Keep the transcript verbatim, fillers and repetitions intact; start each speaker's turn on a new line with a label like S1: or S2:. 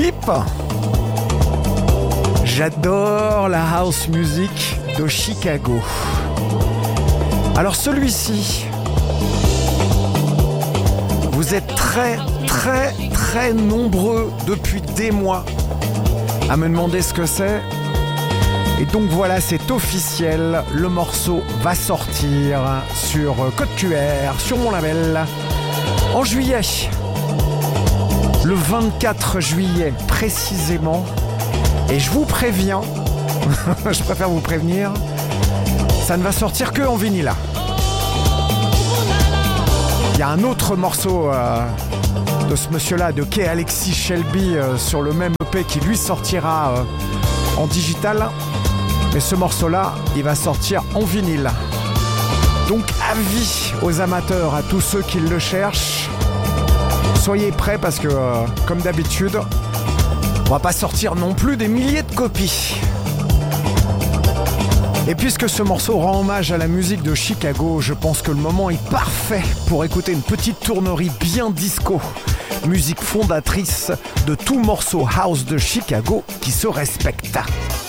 S1: clip. J'adore la house music de Chicago. Alors celui-ci, vous êtes très très très nombreux depuis des mois à me demander ce que c'est. Et donc voilà, c'est officiel, le morceau va sortir sur Code Q R, sur mon label, en juillet. Le vingt-quatre juillet précisément. Et je vous préviens, je préfère vous prévenir, ça ne va sortir que en vinyle. Il y a un autre morceau euh, de ce monsieur-là, de Kay Alexis Shelby, euh, sur le même E P qui lui sortira euh, en digital. Mais ce morceau-là, il va sortir en vinyle. Donc avis aux amateurs, à tous ceux qui le cherchent, soyez prêts parce que, euh, comme d'habitude, on va pas sortir non plus des milliers de copies. Et puisque ce morceau rend hommage à la musique de Chicago, je pense que le moment est parfait pour écouter une petite tournerie bien disco. Musique fondatrice de tout morceau house de Chicago qui se respecte.